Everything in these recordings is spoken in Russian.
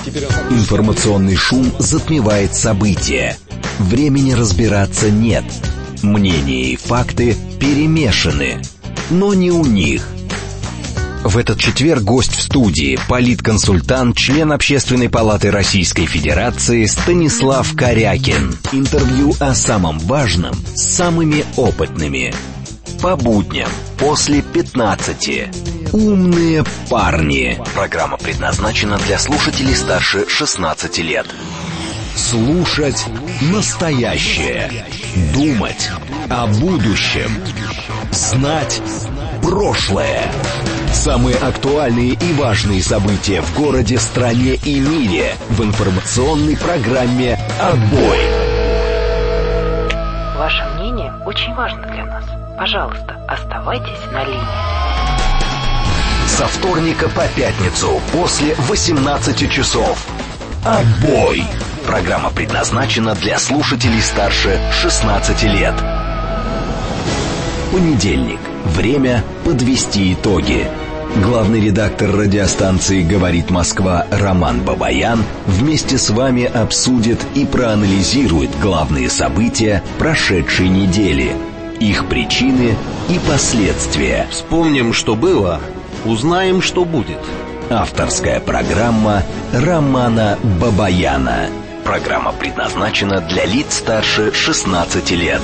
Информационный шум затмевает события. Времени разбираться нет. Мнения и факты перемешаны. Но не у них. В этот четверг гость в студии, политконсультант, член Общественной палаты Российской Федерации Станислав Корякин. Интервью о самом важном с самыми опытными. По будням после 15. Умные парни. Программа предназначена для слушателей старше 16 лет. Слушать настоящее. Думать о будущем. Знать прошлое. Самые актуальные и важные события в городе, стране и мире в информационной программе «Отбой». Ваше мнение очень важно для нас. Пожалуйста, оставайтесь на линии. Со вторника по пятницу после 18 часов. «Отбой». Программа предназначена для слушателей старше 16 лет. Понедельник. Время подвести итоги. Главный редактор радиостанции «Говорит Москва» Роман Бабаян вместе с вами обсудит и проанализирует главные события прошедшей недели, их причины и последствия. Вспомним, что было, узнаем, что будет. Авторская программа Романа Бабаяна. Программа предназначена для лиц старше 16 лет.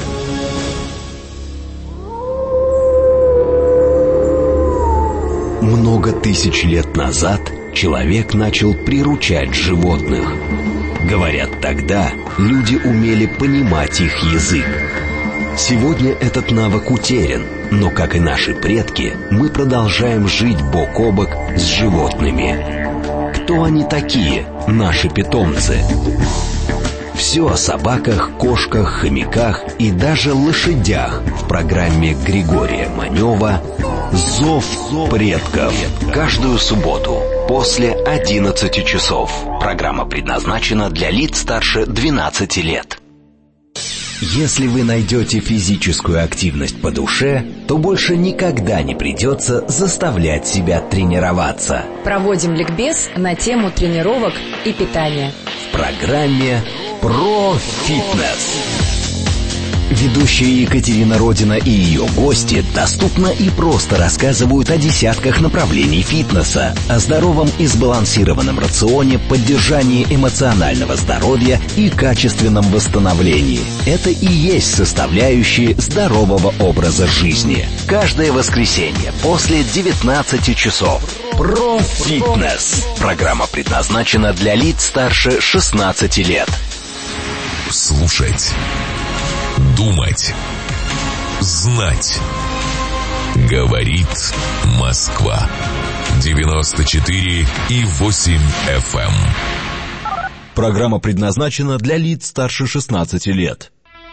Много тысяч лет назад человек начал приручать животных. Говорят, тогда люди умели понимать их язык. Сегодня этот навык утерян, но, как и наши предки, мы продолжаем жить бок о бок с животными. Кто они такие, наши питомцы? Все о собаках, кошках, хомяках и даже лошадях в программе Григория Манева «Зов предков». Каждую субботу после 11 часов. Программа предназначена для лиц старше 12 лет. Если вы найдете физическую активность по душе, то больше никогда не придется заставлять себя тренироваться. Проводим ликбез на тему тренировок и питания. В программе «Про фитнес». Ведущая Екатерина Родина и ее гости доступно и просто рассказывают о десятках направлений фитнеса, о здоровом и сбалансированном рационе, поддержании эмоционального здоровья и качественном восстановлении. Это и есть составляющие здорового образа жизни. Каждое воскресенье после 19 часов. Про фитнес. Программа предназначена для лиц старше 16 лет. Слушать. Думать. Знать. Говорит Москва. 94,8 FM. Программа предназначена для лиц старше 16 лет.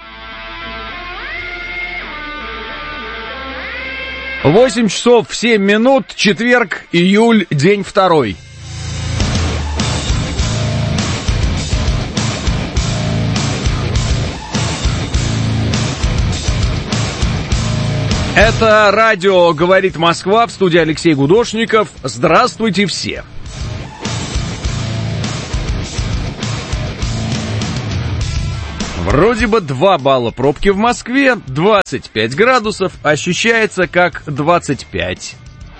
8 часов 7 минут, четверг, июль, день 2. Это радио «Говорит Москва», в студии Алексей Гудошников. Здравствуйте все. Вроде бы 2 балла пробки в Москве, 25 градусов, ощущается как 25.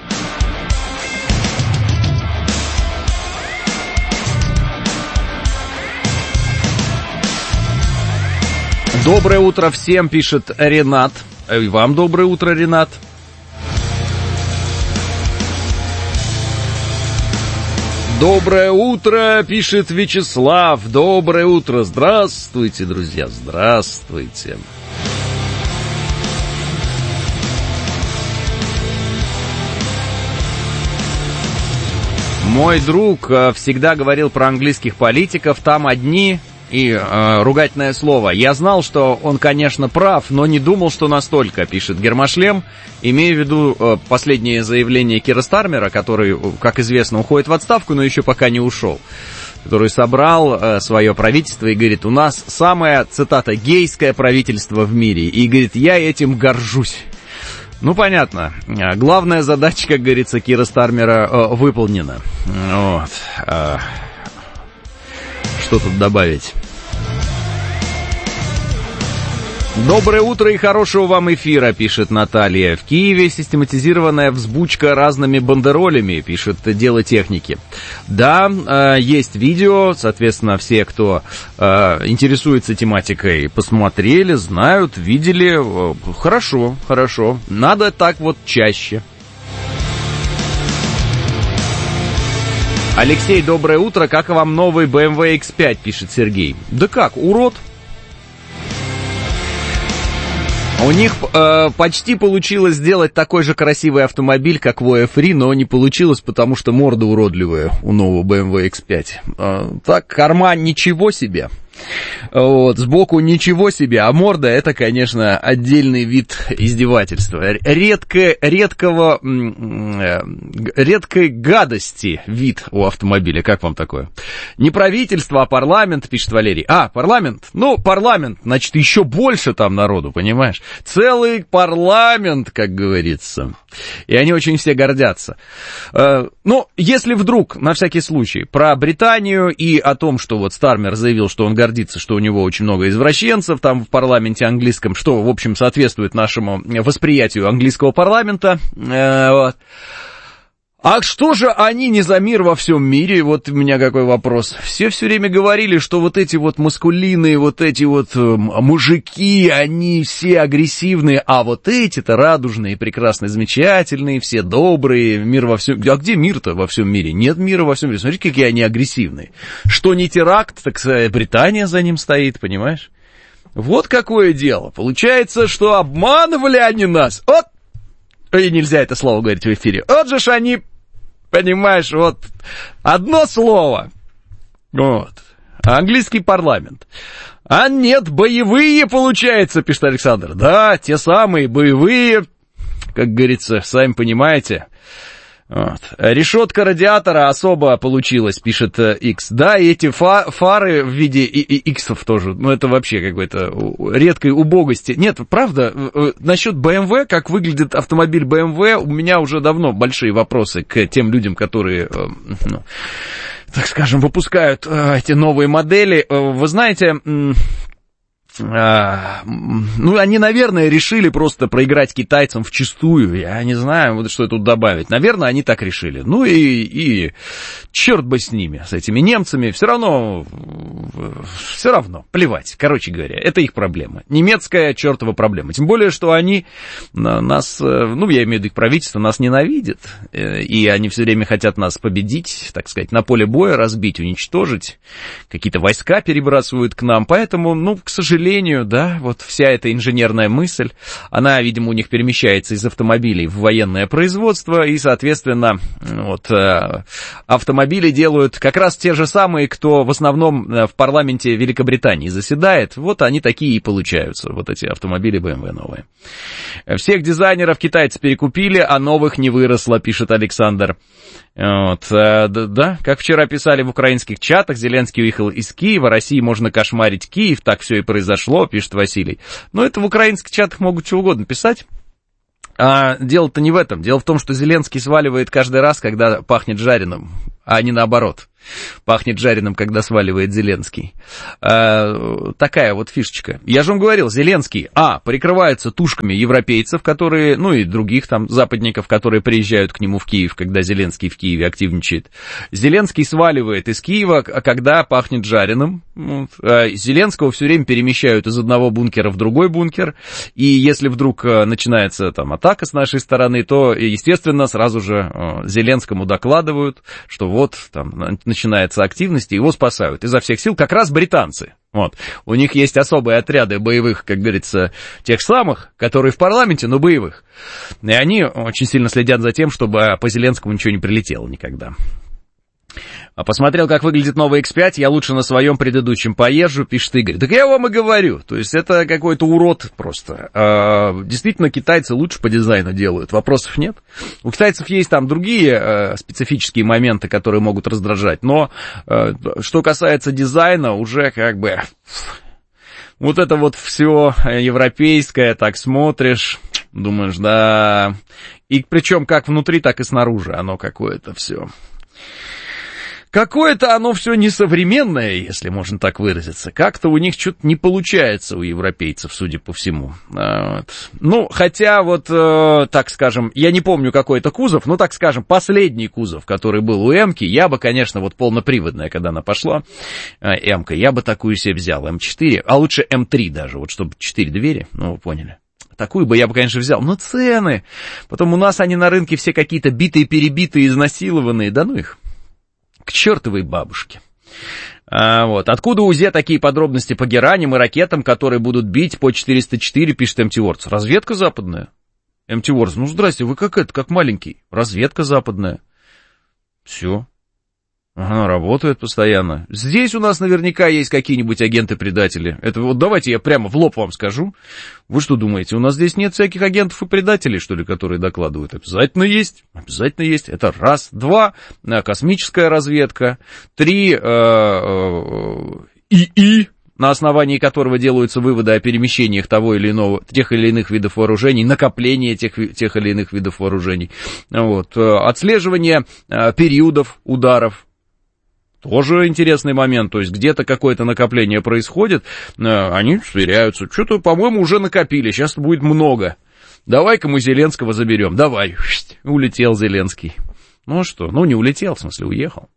Доброе утро всем, пишет Ренат. И вам доброе утро, Ренат. Доброе утро, пишет Вячеслав. Доброе утро. Здравствуйте, друзья, здравствуйте. Мой друг всегда говорил про английских политиков. Там одни... И ругательное слово. Я знал, что он, конечно, прав, но не думал, что настолько, пишет Гермошлем. Имею в виду последнее заявление Кира Стармера, который, как известно, уходит в отставку, но еще пока не ушел. Который собрал свое правительство и говорит, у нас самое, цитата, гейское правительство в мире. И говорит, я этим горжусь. Ну, понятно. Главная задача, как говорится, Кира Стармера выполнена. Вот. Что тут добавить? Доброе утро и хорошего вам эфира, пишет Наталья. В Киеве систематизированная взбучка разными бандеролями, пишет Дело техники. Да, есть видео, соответственно, все, кто интересуется тематикой, посмотрели, знают, видели. Хорошо, хорошо. Надо так вот чаще. Алексей, доброе утро. Как вам новый BMW X5, пишет Сергей. Да как, урод. У них почти получилось сделать такой же красивый автомобиль, как Voya Free, но не получилось, потому что морда уродливая у нового BMW X5. Так, карман ничего себе. Вот, сбоку ничего себе, а морда — это, конечно, отдельный вид издевательства. Редкой гадости вид у автомобиля. Как вам такое? Не правительство, а парламент, пишет Валерий. А, парламент? Ну, парламент, значит, еще больше там народу, понимаешь? Целый парламент, как говорится. И они очень все гордятся. Ну, если вдруг, на всякий случай, про Британию и о том, что вот Стармер заявил, что он гордится, что у него очень много извращенцев там в парламенте английском, что, в общем, соответствует нашему восприятию английского парламента. Вот. А что же они не за мир во всем мире? Вот у меня какой вопрос. Все время говорили, что вот эти вот маскулины, вот эти вот мужики, они все агрессивные, а вот эти-то радужные, прекрасные, замечательные, все добрые, мир во всем... А где мир-то во всем мире? Нет мира во всем мире. Смотрите, какие они агрессивные. Что не теракт, так Британия за ним стоит, понимаешь? Вот какое дело. Получается, что обманывали они нас. Вот. И нельзя это слово говорить в эфире. Вот же ж они... Понимаешь, вот одно слово. Вот. Английский парламент. А нет, боевые, получается, пишет Александр. Да, те самые боевые, как говорится, сами понимаете. Вот. Решетка радиатора особо получилась, пишет X. Да, и эти фары в виде иксов тоже. Ну, это вообще какой-то редкой убогости. Нет, правда, насчет BMW, как выглядит автомобиль BMW, у меня уже давно большие вопросы к тем людям, которые, ну, так скажем, выпускают эти новые модели. Вы знаете... Ну, они, наверное, решили просто проиграть китайцам вчистую. Я не знаю, вот что тут добавить. Наверное, они так решили. Ну и черт бы с ними, с этими немцами. Все равно, плевать. Короче говоря, это их проблема. Немецкая чертова проблема. Тем более, что они нас, ну, я имею в виду их правительство, нас ненавидит. И они все время хотят нас победить, так сказать, на поле боя разбить, уничтожить. Какие-то войска перебрасывают к нам. Поэтому, ну, к сожалению, да, вот вся эта инженерная мысль, она, видимо, у них перемещается из автомобилей в военное производство, и, соответственно, вот, автомобили делают как раз те же самые, кто в основном в парламенте Великобритании заседает, вот они такие и получаются, вот эти автомобили BMW новые. Всех дизайнеров китайцы перекупили, а новых не выросло, пишет Александр. Вот, да, как вчера писали в украинских чатах, Зеленский уехал из Киева, России можно кошмарить Киев, так все и произошло, пишет Василий. Но это в украинских чатах могут что угодно писать. А дело-то не в этом. Дело в том, что Зеленский сваливает каждый раз, когда пахнет жареным, а не наоборот. Пахнет жареным, когда сваливает Зеленский. Такая вот фишечка. Я же вам говорил, Зеленский, прикрывается тушками европейцев, которые, ну и других там западников, которые приезжают к нему в Киев, когда Зеленский в Киеве активничает. Зеленский сваливает из Киева, когда пахнет жареным. Зеленского все время перемещают из одного бункера в другой бункер. И если вдруг начинается там атака с нашей стороны, то, естественно, сразу же Зеленскому докладывают, что вот там начинается активность, и его спасают изо всех сил как раз британцы. Вот. У них есть особые отряды боевых, как говорится, тех самых, которые в парламенте, но боевых. И они очень сильно следят за тем, чтобы по Зеленскому ничего не прилетело никогда. Посмотрел, как выглядит новый X5, я лучше на своем предыдущем поезжу, пишет Игорь. Так я вам и говорю, то есть это какой-то урод просто. Действительно, китайцы лучше по дизайну делают, вопросов нет. У китайцев есть там другие специфические моменты, которые могут раздражать, но что касается дизайна, уже как бы... Вот это вот все европейское, так смотришь, думаешь, да... И причем как внутри, так и снаружи оно какое-то все... Какое-то оно все несовременное, если можно так выразиться. Как-то у них что-то не получается у европейцев, судя по всему. Вот. Ну, хотя вот, так скажем, я не помню какой это кузов, но, так скажем, последний кузов, который был у М-ки, я бы, конечно, вот полноприводная, когда она пошла, М-ка, я бы такую себе взял, М4, а лучше М3 даже, вот чтобы 4 двери, ну, вы поняли. Такую бы я бы, конечно, взял, но цены. Потом у нас они на рынке все какие-то битые, перебитые, изнасилованные, да ну их. К чертовой бабушке. Вот. Откуда у УЗЕ такие подробности по гераням и ракетам, которые будут бить по 404, пишет МТ Вордс? Разведка западная. МТ Вордс, ну здрасте, вы как маленький. Разведка западная. Все. Ага, работает постоянно. Здесь у нас наверняка есть какие-нибудь агенты-предатели. Это вот давайте я прямо в лоб вам скажу. Вы что думаете, у нас здесь нет всяких агентов и предателей, что ли, которые докладывают? Обязательно есть. Обязательно есть. Это раз. Два. Космическая разведка. Три. ИИ, на основании которого делаются выводы о перемещениях тех или иных видов вооружений, накопление тех или иных видов вооружений. Вот. Отслеживание периодов ударов. Тоже интересный момент, то есть где-то какое-то накопление происходит, они сверяются, что-то, по-моему, уже накопили, сейчас будет много, давай-ка мы Зеленского заберем, давай, улетел Зеленский, ну что, ну не улетел, в смысле уехал,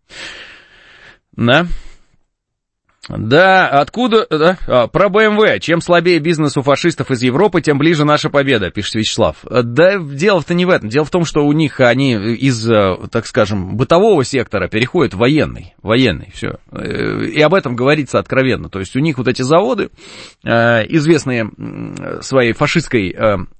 да, откуда, да, про БМВ, чем слабее бизнес у фашистов из Европы, тем ближе наша победа, пишет Вячеслав. Да, дело-то не в этом, дело в том, что у них они из, так скажем, бытового сектора переходят в военный, все, и об этом говорится откровенно, то есть у них вот эти заводы, известные своей фашистской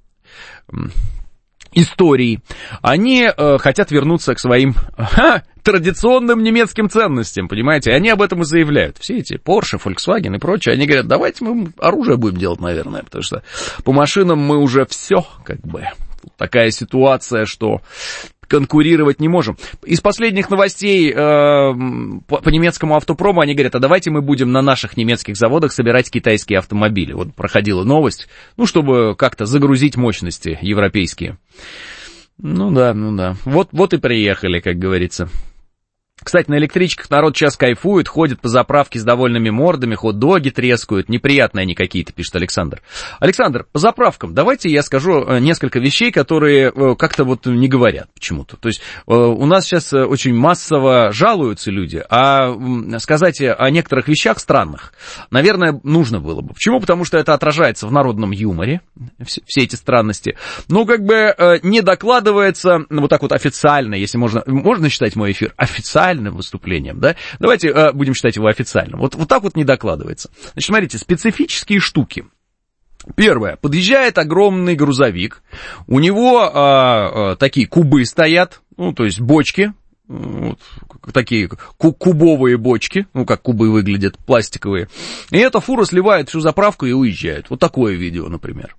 истории, они хотят вернуться к своим традиционным немецким ценностям, понимаете, они об этом и заявляют. Все эти Porsche, Volkswagen и прочее, они говорят, давайте мы оружие будем делать, наверное, потому что по машинам мы уже все, как бы, такая ситуация, что конкурировать не можем. Из последних новостей по немецкому автопрому они говорят, а давайте мы будем на наших немецких заводах собирать китайские автомобили. Вот проходила новость, ну, чтобы как-то загрузить мощности европейские. Ну да. Вот и приехали, как говорится. Кстати, на электричках народ сейчас кайфует, ходит по заправке с довольными мордами, хот-доги трескают, неприятные они какие-то, пишет Александр. Александр, по заправкам давайте я скажу несколько вещей, которые как-то вот не говорят почему-то. То есть у нас сейчас очень массово жалуются люди, а сказать о некоторых вещах странных, наверное, нужно было бы. Почему? Потому что это отражается в народном юморе, все эти странности, но как бы не докладывается вот так вот официально, если можно считать мой эфир официальным выступлением, да? Давайте будем считать его официальным. Вот так вот не докладывается. Значит, смотрите, специфические штуки. Первое. Подъезжает огромный грузовик, у него такие кубы стоят, ну, то есть бочки, вот, такие кубовые бочки, ну, как кубы выглядят, пластиковые, и эта фура сливает всю заправку и уезжает. Вот такое видео, например.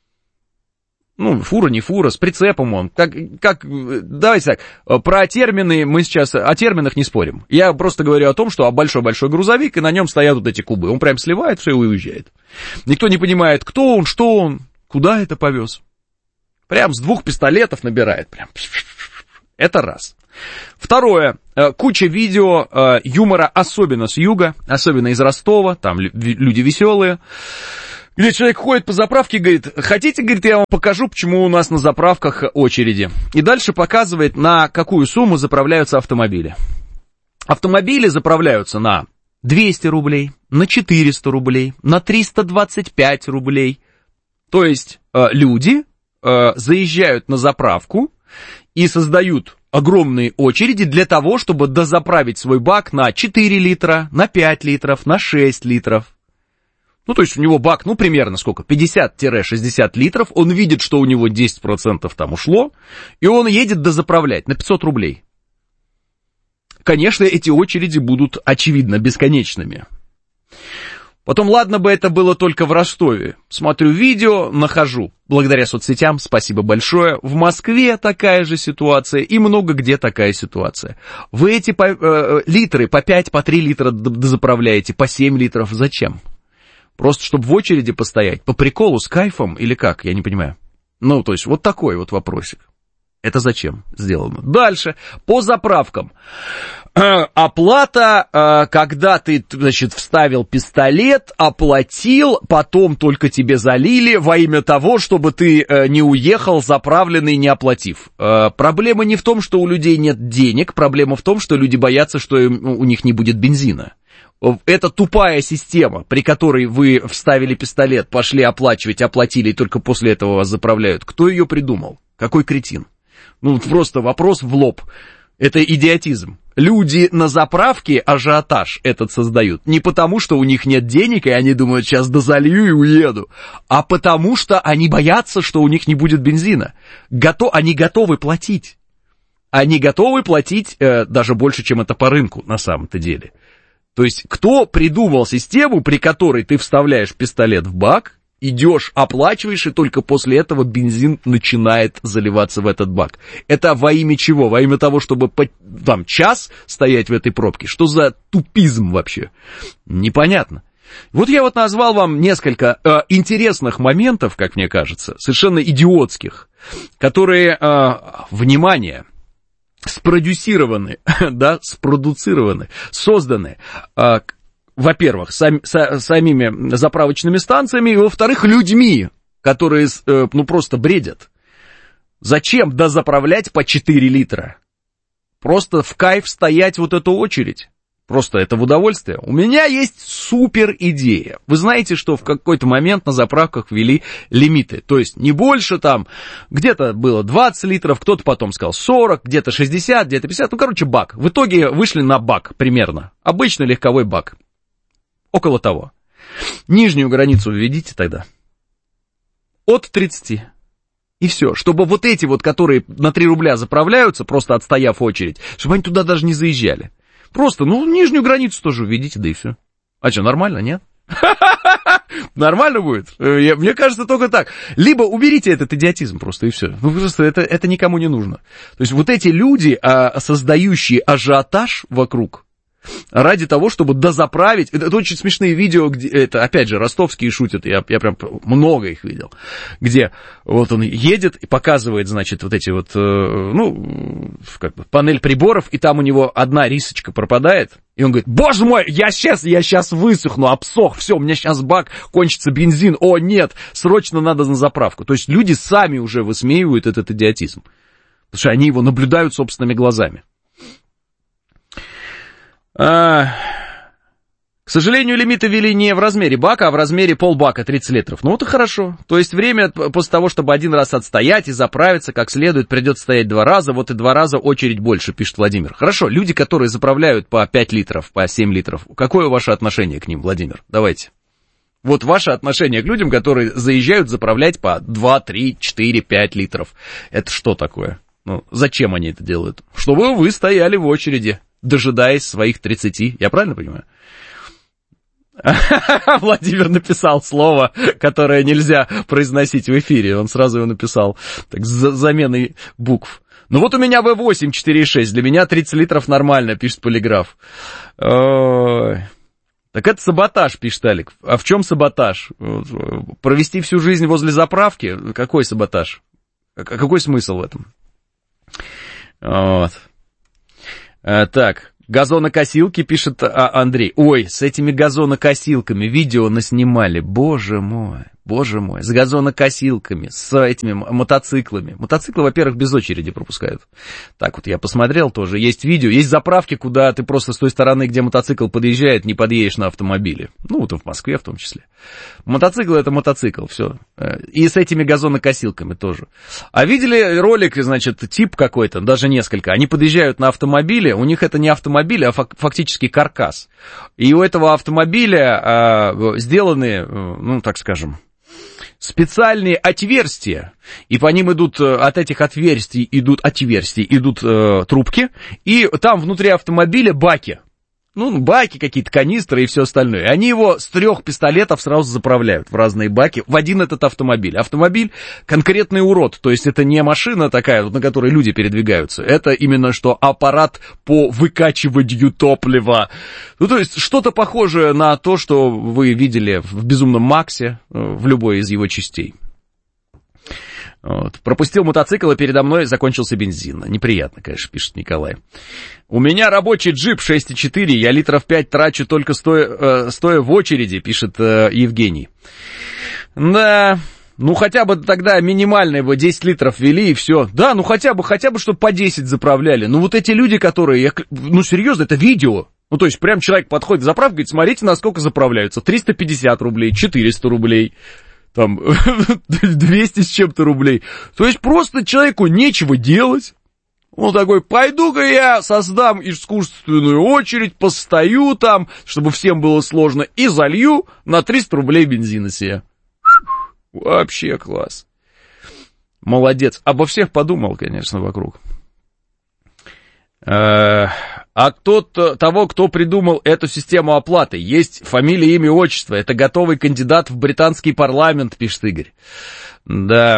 Ну, фура, не фура, с прицепом он. Давайте так, про термины мы сейчас, о терминах не спорим. Я просто говорю о том, что большой-большой грузовик, и на нем стоят вот эти кубы. Он прям сливает все и уезжает. Никто не понимает, кто он, что он, куда это повез. Прям с 2 пистолетов набирает. Прям. Это раз. Второе. Куча видео юмора, особенно с юга, особенно из Ростова. Там люди веселые. Где человек ходит по заправке и говорит, хотите, говорит, я вам покажу, почему у нас на заправках очереди. И дальше показывает, на какую сумму заправляются автомобили. Автомобили заправляются на 200 рублей, на 400 рублей, на 325 рублей. То есть люди заезжают на заправку и создают огромные очереди для того, чтобы дозаправить свой бак на 4 литра, на 5 литров, на 6 литров. Ну, то есть у него бак, ну, примерно сколько, 50-60 литров, он видит, что у него 10% там ушло, и он едет дозаправлять на 500 рублей. Конечно, эти очереди будут, очевидно, бесконечными. Потом, ладно бы это было только в Ростове. Смотрю видео, нахожу, благодаря соцсетям, спасибо большое, в Москве такая же ситуация, и много где такая ситуация. Вы эти литры по 5, по 3 литра дозаправляете, по 7 литров, зачем? Просто чтобы в очереди постоять, по приколу, с кайфом или как, я не понимаю. Ну, то есть, вот такой вот вопросик. Это зачем сделано? Дальше, по заправкам. Оплата, когда ты, значит, вставил пистолет, оплатил, потом только тебе залили во имя того, чтобы ты не уехал заправленный, не оплатив. Проблема не в том, что у людей нет денег, проблема в том, что люди боятся, что у них не будет бензина. Это тупая система, при которой вы вставили пистолет, пошли оплачивать, оплатили, и только после этого вас заправляют. Кто ее придумал? Какой кретин? Ну, просто вопрос в лоб. Это идиотизм. Люди на заправке ажиотаж этот создают. Не потому, что у них нет денег, и они думают, сейчас дозалью и уеду, а потому, что они боятся, что у них не будет бензина. Они готовы платить. Они готовы платить даже больше, чем это по рынку на самом-то деле. То есть, кто придумал систему, при которой ты вставляешь пистолет в бак, идешь, оплачиваешь, и только после этого бензин начинает заливаться в этот бак. Это во имя чего? Во имя того, чтобы там час стоять в этой пробке? Что за тупизм вообще? Непонятно. Вот я вот назвал вам несколько интересных моментов, как мне кажется, совершенно идиотских, которые, внимание, спродюсированы, да, созданы, во-первых, самими заправочными станциями, и, во-вторых, людьми, которые, просто бредят. Зачем дозаправлять по 4 литра? Просто в кайф стоять вот эту очередь. Просто это в удовольствие. У меня есть супер идея. Вы знаете, что в какой-то момент на заправках ввели лимиты. То есть не больше там, где-то было 20 литров, кто-то потом сказал 40, где-то 60, где-то 50. Ну, короче, бак. В итоге вышли на бак примерно. Обычный легковой бак. Около того. Нижнюю границу введите тогда. От 30. И все. Чтобы вот эти вот, которые на 3 рубля заправляются, просто отстояв очередь, чтобы они туда даже не заезжали. Просто, нижнюю границу тоже введите, да и все. А что, нормально, нет? Нормально будет? Мне кажется, только так. Либо уберите этот идиотизм просто, и все. Просто это никому не нужно. То есть вот эти люди, создающие ажиотаж вокруг, ради того, чтобы дозаправить. Это очень смешные видео, где, это, опять же, ростовские шутят, я прям много их видел, где вот он едет и показывает, значит, вот эти вот, панель приборов, и там у него одна рисочка пропадает, и он говорит: боже мой, я сейчас высохну, обсох, все, у меня сейчас бак, кончится бензин, о нет, срочно надо на заправку. То есть люди сами уже высмеивают этот идиотизм, потому что они его наблюдают собственными глазами. К сожалению, лимиты ввели не в размере бака, а в размере полбака, 30 литров. Ну, вот и хорошо. То есть время после того, чтобы один раз отстоять и заправиться как следует, придется стоять 2 раза, вот и 2 раза очередь больше, пишет Владимир. Хорошо, люди, которые заправляют по 5 литров, по 7 литров, какое ваше отношение к ним, Владимир? Давайте. Вот ваше отношение к людям, которые заезжают заправлять по 2, 3, 4, 5 литров. Это что такое? Зачем они это делают? Чтобы вы стояли в очереди, дожидаясь своих 30, я правильно понимаю? Владимир написал слово, которое нельзя произносить в эфире, он сразу его написал, так, с заменой букв. Ну вот у меня V8 4.6, для меня 30 литров нормально, пишет Полиграф. Ой. Так это саботаж, пишет Алик. А в чем саботаж? Провести всю жизнь возле заправки? Какой саботаж? Какой смысл в этом? Вот. Так, газонокосилки, пишет Андрей. Ой, с этими газонокосилками видео наснимали, боже мой, с газонокосилками, с этими мотоциклами. Мотоциклы, во-первых, без очереди пропускают. Так вот, я посмотрел тоже, есть видео, есть заправки, куда ты просто с той стороны, где мотоцикл подъезжает, не подъедешь на автомобиле. Ну, вот в Москве в том числе. Мотоцикл — это мотоцикл, все. И с этими газонокосилками тоже. А видели ролик, значит, тип какой-то, даже несколько, они подъезжают на автомобиле, у них это не автомобиль, а фактически каркас. И у этого автомобиля сделаны, так скажем, специальные отверстия, и по ним идут, от этих отверстий идут трубки, и там внутри автомобиля баки. Баки какие-то, канистры и все остальное. И они его с 3 пистолетов сразу заправляют в разные баки, в один этот автомобиль. Автомобиль конкретный урод, то есть это не машина такая, на которой люди передвигаются. Это именно что аппарат по выкачиванию топлива. То есть что-то похожее на то, что вы видели в «Безумном Максе», в любой из его частей. Вот. Пропустил мотоцикл, и передо мной закончился бензин. Неприятно, конечно, пишет Николай. У меня рабочий джип 6,4, я литров 5 трачу только стоя в очереди, пишет Евгений. Да, ну хотя бы тогда минимальные бы 10 литров ввели и все. Да, ну хотя бы, чтобы по 10 заправляли. Ну вот эти люди, которые, ну серьезно, это видео. Ну то есть прям человек подходит в заправку, говорит, смотрите, насколько заправляются. 350 рублей, 400 рублей. Там 200 с чем-то рублей. То есть просто человеку нечего делать. Он такой, пойду-ка я создам искусственную очередь, постою там, чтобы всем было сложно, и залью на 300 рублей бензина себе. Вообще класс. Молодец. Обо всех подумал, конечно, вокруг. А того, кто придумал эту систему оплаты, есть фамилия, имя, отчество. Это готовый кандидат в британский парламент, пишет Игорь. Да.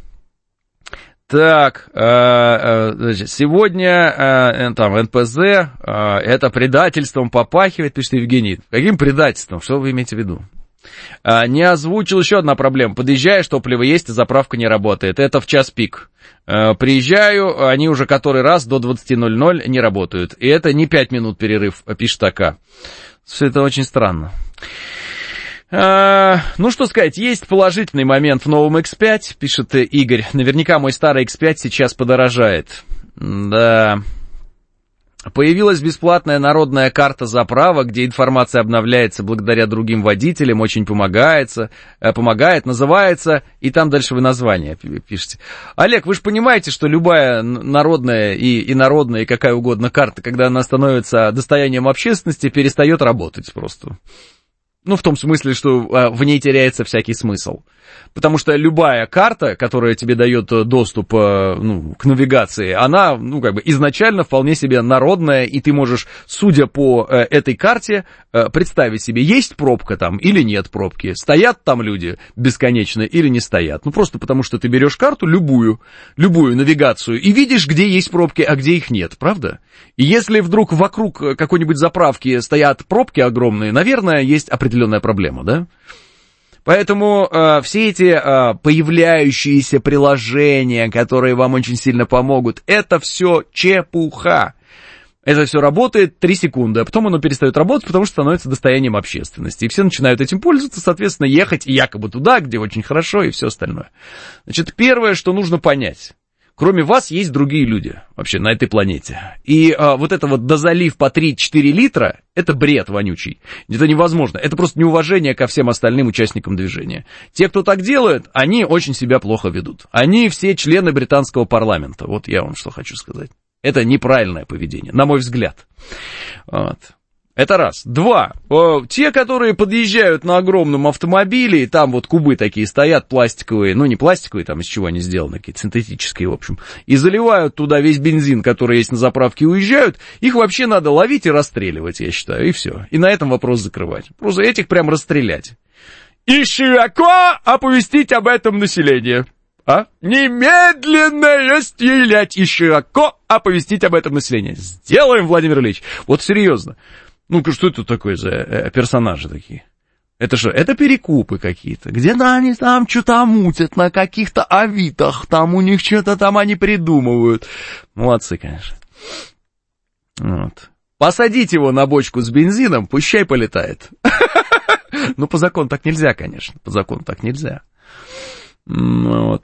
Так, значит, сегодня там НПЗ, это предательством попахивает, пишет Евгений. Каким предательством? Что вы имеете в виду? Не озвучил еще одна проблема. Подъезжаешь, топливо есть, а заправка не работает. Это в час пик. Приезжаю, они уже который раз до 20:00 не работают. И это не 5 минут перерыв, пишет АК. Все это очень странно. Ну, что сказать, есть положительный момент в новом X5, пишет Игорь. Наверняка мой старый X5 сейчас подорожает. Да. Появилась бесплатная народная карта заправок, где информация обновляется благодаря другим водителям, очень помогает, называется, и там дальше вы название пишете. Олег, вы же понимаете, что любая народная и народная, и какая угодно карта, когда она становится достоянием общественности, перестает работать просто. Ну, в том смысле, что в ней теряется всякий смысл. Потому что любая карта, которая тебе дает доступ к навигации, она, изначально вполне себе народная, и ты можешь, судя по этой карте, представить себе, есть пробка там или нет пробки, стоят там люди бесконечно или не стоят. Ну, просто потому что ты берешь карту, любую навигацию, и видишь, где есть пробки, а где их нет, правда? И если вдруг вокруг какой-нибудь заправки стоят пробки огромные, наверное, есть определенная проблема, да? Поэтому все эти появляющиеся приложения, которые вам очень сильно помогут, это все чепуха. Это все работает 3 секунды, а потом оно перестает работать, потому что становится достоянием общественности. И все начинают этим пользоваться, соответственно, ехать якобы туда, где очень хорошо, и все остальное. Значит, первое, что нужно понять. Кроме вас есть другие люди вообще на этой планете. И вот это вот дозалив по 3-4 литра, это бред вонючий. Это невозможно. Это просто неуважение ко всем остальным участникам движения. Те, кто так делает, они очень себя плохо ведут. Они все члены британского парламента. Вот я вам что хочу сказать. Это неправильное поведение, на мой взгляд. Вот. Это раз. 2. Те, которые подъезжают на огромном автомобиле, и там вот кубы такие стоят пластиковые, ну не пластиковые, там из чего они сделаны, какие-то синтетические, в общем, и заливают туда весь бензин, который есть на заправке, и уезжают, их вообще надо ловить и расстреливать, я считаю, и все. И на этом вопрос закрывать. Просто этих прям расстрелять. И широко оповестить об этом население. Немедленно стрелять и широко оповестить об этом население. Сделаем, Владимир Ильич. Вот серьезно. Ну-ка, что это такое за персонажи такие? Это что, это перекупы какие-то? Где-то они там что-то мутят на каких-то авитах, там у них что-то там они придумывают. Молодцы, конечно. Вот. Посадить его на бочку с бензином, пущай полетает. Ну, по закону так нельзя, конечно. По закону так нельзя. Вот.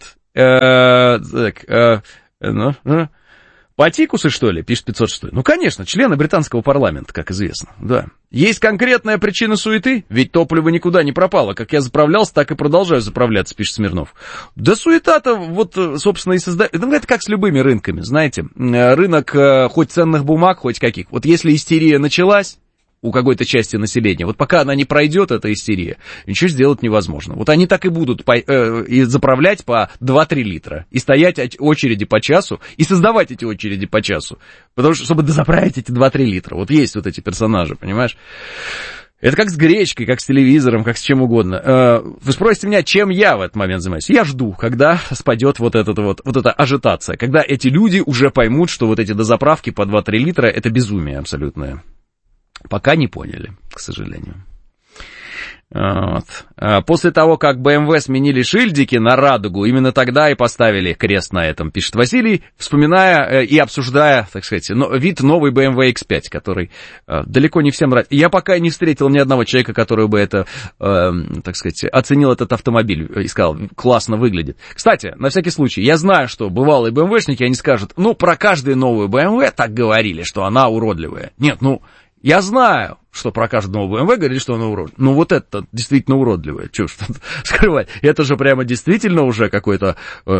Патикусы, что ли, пишет 506. Ну, конечно, члены британского парламента, как известно, да. Есть конкретная причина суеты, ведь топливо никуда не пропало. Как я заправлялся, так и продолжаю заправляться, пишет Смирнов. Да суета-то, вот, собственно, и создает. Ну, это как с любыми рынками, знаете. Рынок хоть ценных бумаг, хоть каких. Вот если истерия началась у какой-то части населения, вот пока она не пройдет, эта истерия, ничего сделать невозможно. Вот они так и будут и заправлять по 2-3 литра, и стоять очереди по часу, и создавать эти очереди по часу, потому что, чтобы дозаправить эти 2-3 литра. Вот есть вот эти персонажи, понимаешь? Это как с гречкой, как с телевизором, как с чем угодно. Вы спросите меня, чем я в этот момент занимаюсь? Я жду, когда спадет вот эта ажитация, когда эти люди уже поймут, что вот эти дозаправки по 2-3 литра это безумие абсолютное. Пока не поняли, к сожалению. Вот. После того, как BMW сменили шильдики на радугу, именно тогда и поставили крест на этом, пишет Василий, вспоминая и обсуждая, так сказать, вид новой BMW X5, который далеко не всем нравится. Я пока не встретил ни одного человека, который бы это, так сказать, оценил этот автомобиль и сказал, классно выглядит. Кстати, на всякий случай, я знаю, что бывалые BMW-шники, они скажут, про каждую новую BMW так говорили, что она уродливая. Нет, я знаю, что про каждую новую BMW говорили, что она уродливая. Вот это действительно уродливая. Чего ж тут скрывать? Это же прямо действительно уже какой-то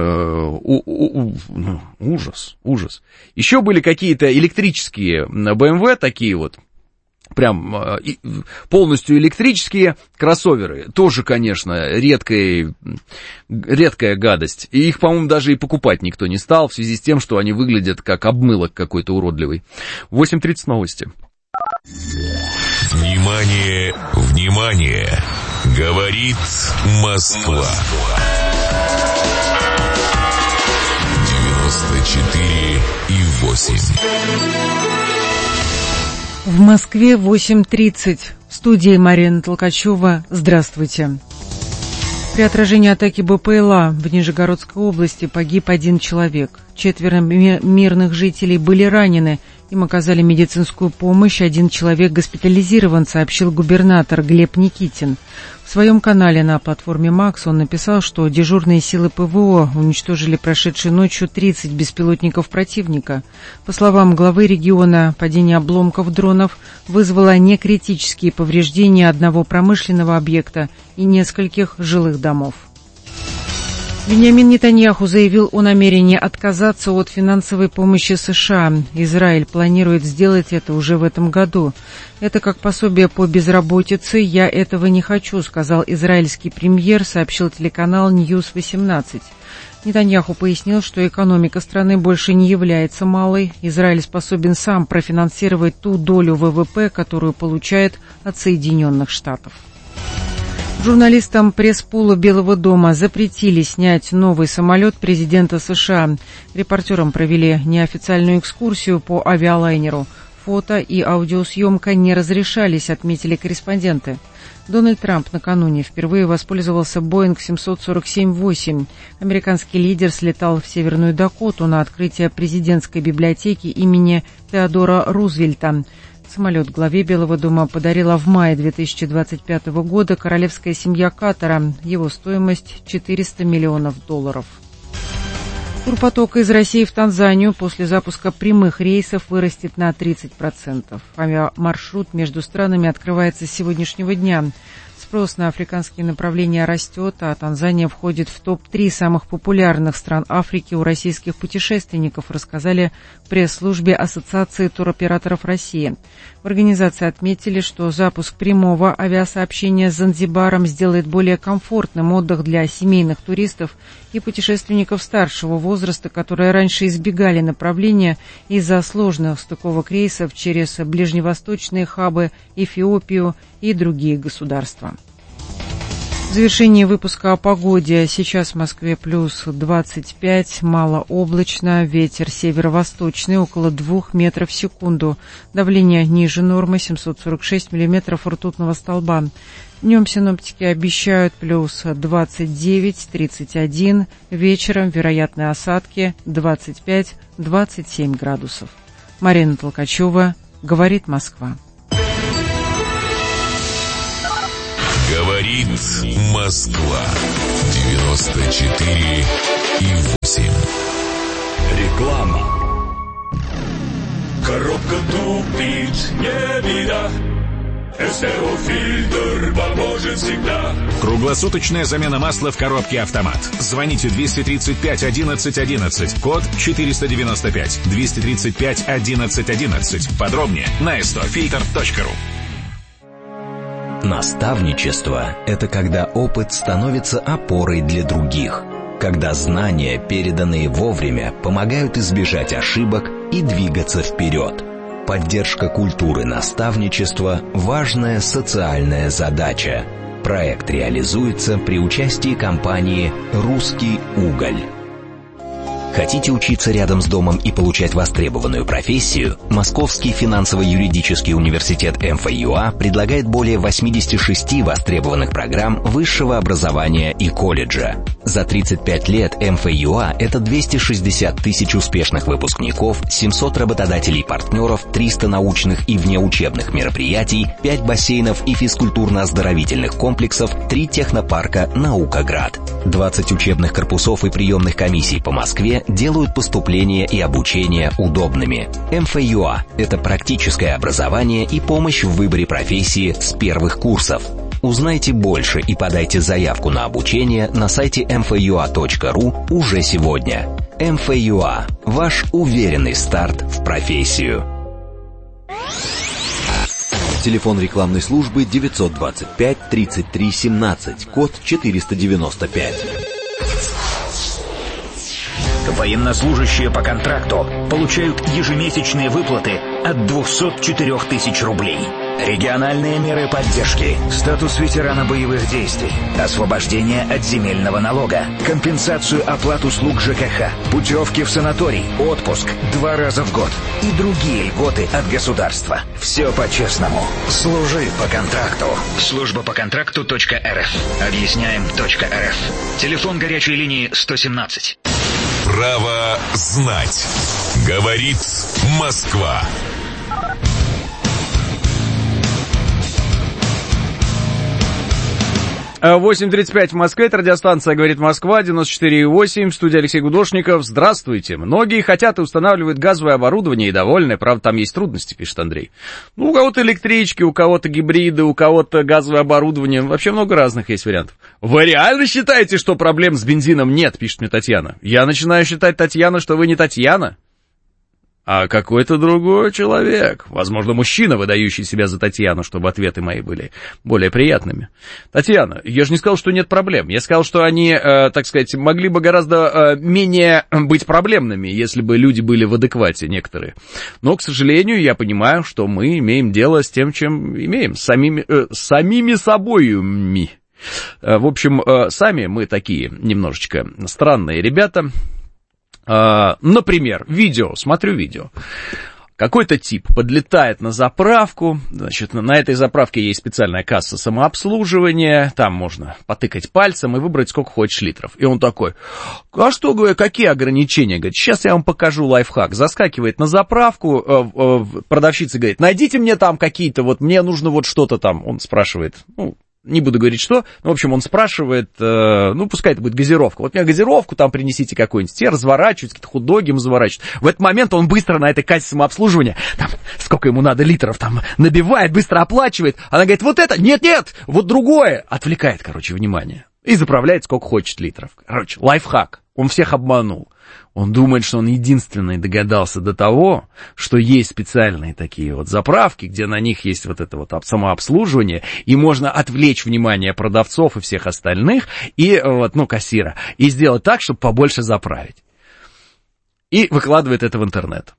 ужас. Еще были какие-то электрические BMW, такие вот, прям полностью электрические кроссоверы. Тоже, конечно, редкая гадость. И их, по-моему, даже и покупать никто не стал, в связи с тем, что они выглядят как обмылок какой-то уродливый. 8:30 новости. Внимание, внимание! Говорит Москва. 94,8. В Москве 8:30. В студии Марина Толкачева. Здравствуйте. При отражении атаки БПЛА в Нижегородской области погиб 1 человек. 4 мирных жителей были ранены. Им оказали медицинскую помощь. 1 человек госпитализирован, сообщил губернатор Глеб Никитин. В своем канале на платформе МАКС он написал, что дежурные силы ПВО уничтожили прошедшей ночью 30 беспилотников противника. По словам главы региона, падение обломков дронов вызвало некритические повреждения одного промышленного объекта и нескольких жилых домов. Биньямин Нетаньяху заявил о намерении отказаться от финансовой помощи США. Израиль планирует сделать это уже в этом году. Это как пособие по безработице. «Я этого не хочу», — сказал израильский премьер, сообщил телеканал News-18. Нетаньяху пояснил, что экономика страны больше не является малой. Израиль способен сам профинансировать ту долю ВВП, которую получает от Соединенных Штатов. Журналистам пресс-пула Белого дома запретили снять новый самолет президента США. Репортерам провели неофициальную экскурсию по авиалайнеру. Фото и аудиосъемка не разрешались, отметили корреспонденты. Дональд Трамп накануне впервые воспользовался Boeing 747-8. Американский лидер слетал в Северную Дакоту на открытие президентской библиотеки имени Теодора Рузвельта. Самолет главе Белого дома подарила в мае 2025 года королевская семья Катара. Его стоимость $400 миллионов. Турпоток из России в Танзанию после запуска прямых рейсов вырастет на 30%. Авиамаршрут между странами открывается с сегодняшнего дня. Спрос на африканские направления растет, а Танзания входит в топ-3 самых популярных стран Африки у российских путешественников, рассказали в пресс-службе Ассоциации туроператоров России. В организации отметили, что запуск прямого авиасообщения с Занзибаром сделает более комфортным отдых для семейных туристов и путешественников старшего возраста, которые раньше избегали направления из-за сложных стыковок рейсов через ближневосточные хабы, Эфиопию и другие государства. В завершении выпуска о погоде. Сейчас в Москве плюс 25, малооблачно, ветер северо-восточный, около 2 метров в секунду. Давление ниже нормы, 746 миллиметров ртутного столба. Днем синоптики обещают плюс 29, 31, вечером вероятные осадки 25-27 градусов. Марина Толкачева, говорит Москва. Говорит Москва. 94,8. Реклама. Коробка тупит, не беда. СТО-фильтр поможет всегда. Круглосуточная замена масла в коробке «Автомат». Звоните 235 11 11, код 495, 235 11 11. Подробнее на stofilter.ru. Наставничество – это когда опыт становится опорой для других, когда знания, переданные вовремя, помогают избежать ошибок и двигаться вперед. Поддержка культуры наставничества – важная социальная задача. Проект реализуется при участии компании «Русский уголь». Хотите учиться рядом с домом и получать востребованную профессию? Московский финансово-юридический университет МФЮА предлагает более 86 востребованных программ высшего образования и колледжа. За 35 лет МФЮА – это 260 тысяч успешных выпускников, 700 работодателей-партнеров, 300 научных и внеучебных мероприятий, 5 бассейнов и физкультурно-оздоровительных комплексов, 3 технопарка «Наукаград». 20 учебных корпусов и приемных комиссий по Москве делают поступление и обучение удобными. МФЮА – это практическое образование и помощь в выборе профессии с первых курсов. Узнайте больше и подайте заявку на обучение на сайте mfua.ru уже сегодня. МФЮА – ваш уверенный старт в профессию. Телефон рекламной службы 925 33 17, код 495. Военнослужащие по контракту получают ежемесячные выплаты от 204 тысяч рублей. Региональные меры поддержки, статус ветерана боевых действий, освобождение от земельного налога, компенсацию оплат услуг ЖКХ, путевки в санаторий, отпуск 2 раза в год и другие льготы от государства. Все по-честному. Служи по контракту. Служба по контракту.рф. Объясняем.рф. Телефон горячей линии 117. Право знать. Говорит Москва. 8:35 в Москве, это радиостанция «Говорит Москва», 94,8, в студии Алексей Гудошников. Здравствуйте. Многие хотят и устанавливают газовое оборудование и довольны, правда, там есть трудности, пишет Андрей. Ну, у кого-то электрички, у кого-то гибриды, у кого-то газовое оборудование, вообще много разных есть вариантов. Вы реально считаете, что проблем с бензином нет, пишет мне Татьяна? Я начинаю считать, Татьяна, что вы не Татьяна, а какой-то другой человек. Возможно, мужчина, выдающий себя за Татьяну, чтобы ответы мои были более приятными. Татьяна, я же не сказал, что нет проблем. Я сказал, что они, так сказать, могли бы гораздо менее быть проблемными, если бы люди были в адеквате некоторые. Но, к сожалению, я понимаю, что мы имеем дело с тем, чем имеем, с самими собоюми. В общем, сами мы такие немножечко странные ребята. Например, смотрю видео. Какой-то тип подлетает на заправку, значит, на этой заправке есть специальная касса самообслуживания, там можно потыкать пальцем и выбрать сколько хочешь литров. И он такой, а что, говорю, какие ограничения? Говорит, сейчас я вам покажу лайфхак. Заскакивает на заправку, продавщица говорит, найдите мне там какие-то, вот мне нужно вот что-то там. Он спрашивает, не буду говорить что, но, в общем, он спрашивает, пускай это будет газировка. Вот мне газировку там принесите какую-нибудь. Те разворачиваются, какие-то хот-доги ему заворачивают. В этот момент он быстро на этой кассе самообслуживания, там, сколько ему надо литров, там, набивает, быстро оплачивает. Она говорит, вот это, нет, вот другое. Отвлекает, внимание. И заправляет сколько хочет литров. Лайфхак. Он всех обманул. Он думает, что он единственный догадался до того, что есть специальные такие вот заправки, где на них есть вот это вот самообслуживание, и можно отвлечь внимание продавцов и всех остальных, и кассира, и сделать так, чтобы побольше заправить. И выкладывает это в интернет.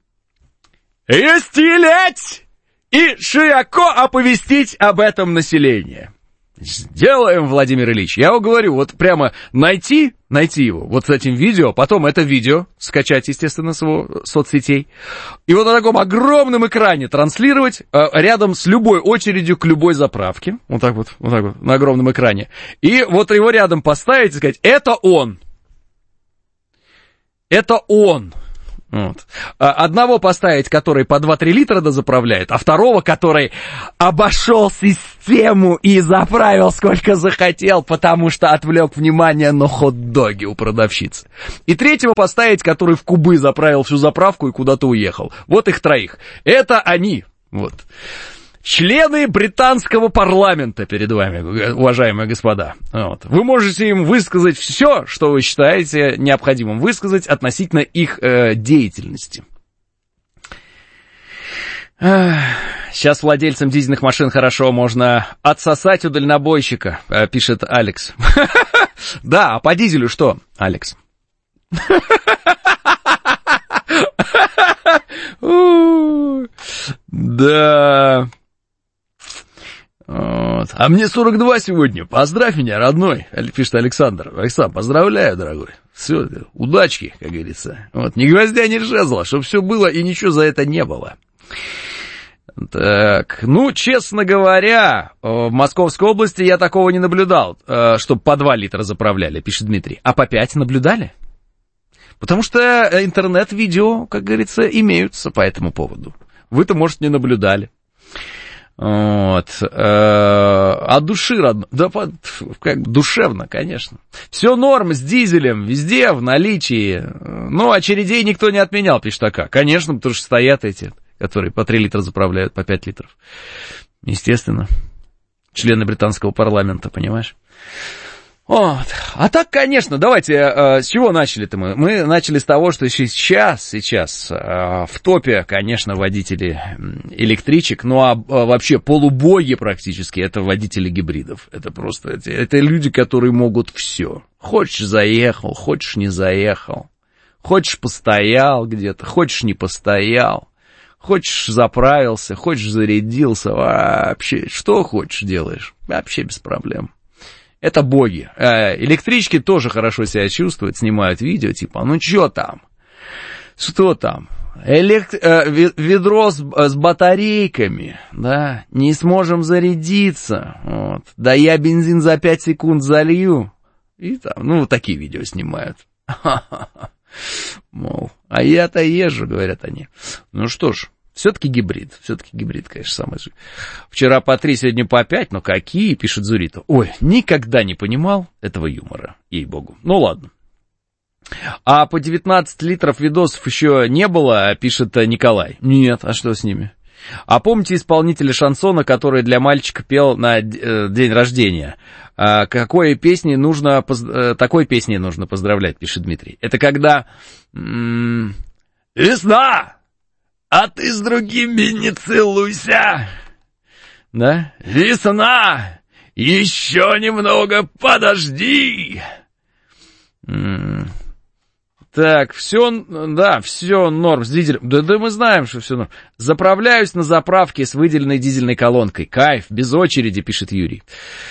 «Истелять и широко оповестить об этом население». Сделаем, Владимир Ильич. Я вам говорю, вот прямо найти его, вот с этим видео, потом это видео скачать, естественно, с его соцсетей, и вот на таком огромном экране транслировать рядом с любой очередью к любой заправке, вот так вот, на огромном экране, и вот его рядом поставить и сказать, это он. Вот. Одного поставить, который по 2-3 литра дозаправляет, а второго, который обошел систему и заправил сколько захотел, потому что отвлек внимание на хот-доги у продавщицы. И третьего поставить, который в кубы заправил всю заправку и куда-то уехал. Вот их троих. Это они. Вот. Члены британского парламента перед вами, уважаемые господа. Вот. Вы можете им высказать все, что вы считаете необходимым высказать относительно их деятельности. Сейчас владельцам дизельных машин хорошо можно отсосать у дальнобойщика, пишет Алекс. Да, а по дизелю что, Алекс? Да. Вот. А мне 42 сегодня. Поздравь меня, родной, пишет Александр. Александр, поздравляю, дорогой. Все, удачки, как говорится. Вот. Ни гвоздя, ни жезла, чтобы все было и ничего за это не было. Так, ну, честно говоря, в Московской области я такого не наблюдал, чтобы по 2 литра заправляли, пишет Дмитрий. А по 5 наблюдали? Потому что интернет-видео, как говорится, имеются по этому поводу. Вы-то, может, не наблюдали. Вот. От души родно. Да, как душевно, конечно. Все норм с дизелем, везде в наличии. Ну, очередей никто не отменял, пишет АК. Конечно, потому что стоят эти, которые по 3 литра заправляют, по 5 литров. Естественно. Члены британского парламента, понимаешь? Вот. А так, конечно, давайте, с чего начали-то мы? Мы начали с того, что сейчас в топе, конечно, водители электричек, ну а вообще полубоги практически, это водители гибридов. Это просто, это люди, которые могут все. Хочешь заехал, хочешь не заехал, хочешь постоял где-то, хочешь не постоял, хочешь заправился, хочешь зарядился, вообще, что хочешь делаешь, вообще без проблем. Это боги. Электрички тоже хорошо себя чувствуют, снимают видео, типа, ну что там? Что там? Ведро с батарейками, да, не сможем зарядиться, вот. Да я бензин за 5 секунд залью. И там, ну, такие видео снимают. Мол, а я-то езжу, говорят они. Ну что ж. Все-таки гибрид, конечно, самый же. Вчера по 3, сегодня по 5, но какие, пишет Зурита. Ой, никогда не понимал этого юмора, ей-богу. Ну ладно. А по 19 литров видосов еще не было, пишет Николай. Нет, а что с ними? А помните исполнителя шансона, который для мальчика пел на день рождения? Такой песней нужно поздравлять, пишет Дмитрий. Это когда... Весна! А ты с другими не целуйся. Да? Весна! Еще немного подожди. Так, все норм с дизелем. Да мы знаем, что все норм. Заправляюсь на заправке с выделенной дизельной колонкой. Кайф, без очереди, пишет Юрий.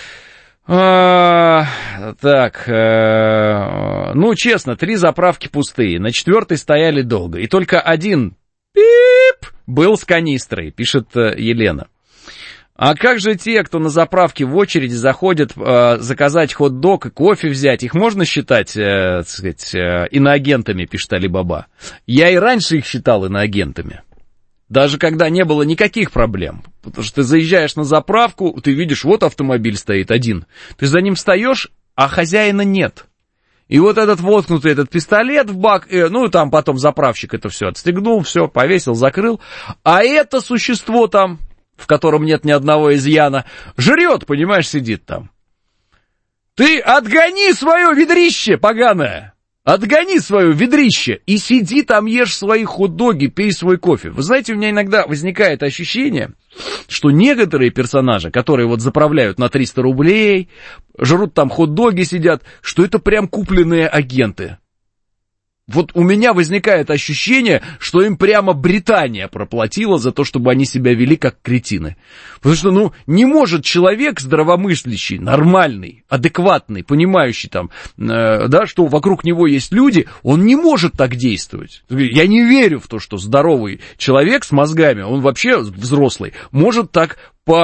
Так, ну, честно, 3 заправки пустые. На 4-й стояли долго. И только один... Пип! Был с канистрой, пишет Елена. А как же те, кто на заправке в очереди заходят заказать хот-дог и кофе взять? Их можно считать, так сказать, иноагентами, пишет Алибаба. Я и раньше их считал иноагентами. Даже когда не было никаких проблем. Потому что ты заезжаешь на заправку, ты видишь, вот автомобиль стоит один. Ты за ним встаешь, а хозяина нет. И вот этот воткнутый этот пистолет в бак, ну, там потом заправщик это все отстегнул, все, повесил, закрыл. А это существо там, в котором нет ни одного изъяна, жрет, понимаешь, сидит там. Ты отгони свое ведрище, поганое! Отгони свое ведрище и сиди там, ешь свои хот-доги, пей свой кофе. Вы знаете, у меня иногда возникает ощущение, что некоторые персонажи, которые вот заправляют на 300 рублей, жрут там хот-доги, сидят, что это прям купленные агенты. Вот у меня возникает ощущение, что им прямо Британия проплатила за то, чтобы они себя вели как кретины. Потому что, ну, не может человек здравомыслящий, нормальный, адекватный, понимающий там, да, что вокруг него есть люди, он не может так действовать. Я не верю в то, что здоровый человек с мозгами, он вообще взрослый, может так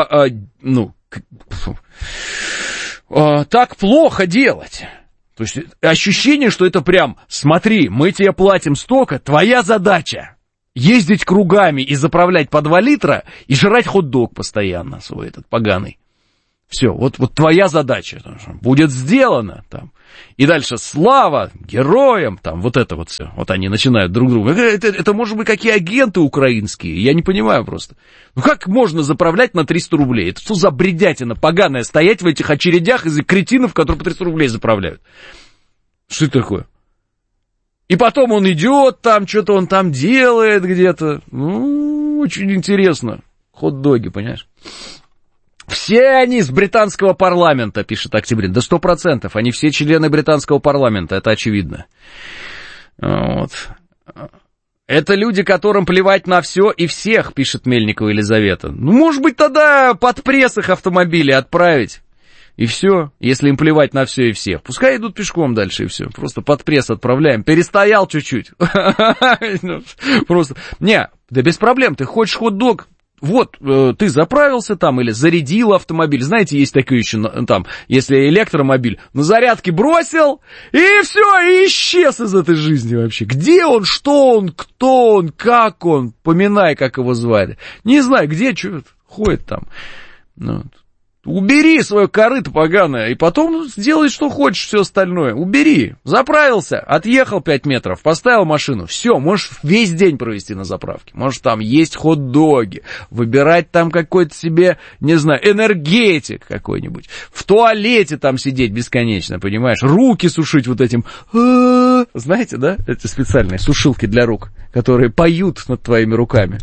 так плохо делать. То есть ощущение, что это прям, смотри, мы тебе платим столько, твоя задача ездить кругами и заправлять по 2 литра и жрать хот-дог постоянно свой этот поганый. Все, вот твоя задача будет сделано там. И дальше слава героям, там вот это вот все. Вот они начинают друг друга. Это может быть какие агенты украинские, я не понимаю просто. Ну как можно заправлять на 300 рублей? Это что за бредятина поганая, стоять в этих очередях из-за кретинов, которые по 300 рублей заправляют? Что это такое? И потом он идет там, что-то он там делает где-то. Ну, очень интересно. Хот-доги, понимаешь? Все они из британского парламента, пишет Октябрин. Да 100%. Они все члены британского парламента, это очевидно. Вот. Это люди, которым плевать на все и всех, пишет Мельникова Елизавета. Ну, может быть, тогда под пресс их автомобили отправить. И все, если им плевать на все и всех. Пускай идут пешком дальше, и все. Просто под пресс отправляем. Перестоял чуть-чуть. Просто. Не, да без проблем. Ты хочешь хот-дог? Вот, ты заправился там или зарядил автомобиль. Знаете, есть такое еще там, если электромобиль, на зарядке бросил, и все, и исчез из этой жизни вообще. Где он, что он, кто он, как он, поминай, как его звали. Не знаю, где, что ходит там. Ну, убери свое корыто поганое, и потом сделай, что хочешь, все остальное. Убери. Заправился, отъехал 5 метров, поставил машину. Все, можешь весь день провести на заправке. Можешь там есть хот-доги, выбирать там какой-то себе, не знаю, энергетик какой-нибудь. В туалете там сидеть бесконечно, понимаешь? Руки сушить вот этим. Знаете, да? Эти специальные сушилки для рук, которые поют над твоими руками.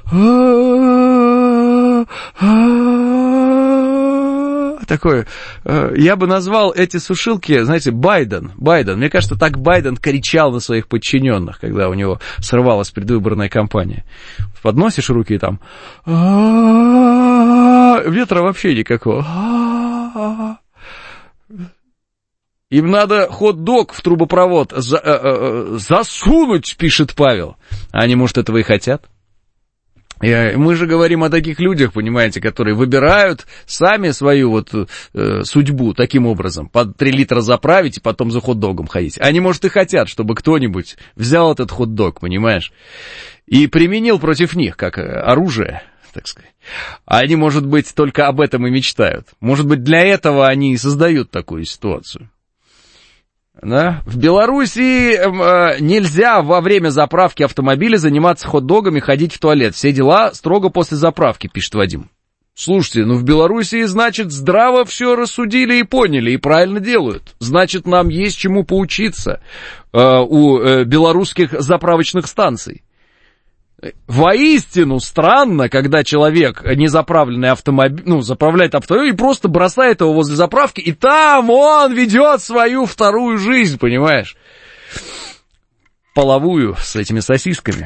Такое, я бы назвал эти сушилки, знаете, Байден. Мне кажется, так Байден кричал на своих подчиненных, когда у него сорвалась предвыборная кампания. Подносишь руки и там... Ветра вообще никакого. Им надо хот-дог в трубопровод засунуть, пишет Павел. Они, может, этого и хотят? Мы же говорим о таких людях, понимаете, которые выбирают сами свою вот судьбу таким образом. По 3 литра заправить и потом за хот-догом ходить. Они, может, и хотят, чтобы кто-нибудь взял этот хот-дог, понимаешь, и применил против них как оружие, так сказать. Они, может быть, только об этом и мечтают. Может быть, для этого они и создают такую ситуацию. Да? В Белоруссии нельзя во время заправки автомобиля заниматься хот-догами, ходить в туалет. Все дела строго после заправки, пишет Вадим. Слушайте, ну в Белоруссии, значит, здраво все рассудили и поняли, и правильно делают. Значит, нам есть чему поучиться у белорусских заправочных станций. Воистину странно, когда человек незаправленный автомобиль, заправляет автомобиль и просто бросает его возле заправки, и там он ведет свою вторую жизнь, понимаешь? Половую, с этими сосисками.